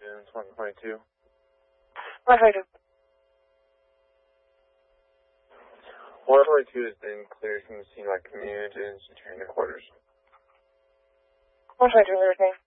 Units 122. 122. 122 has been cleared from the scene by commute and is returning to quarters. 122, clear with me.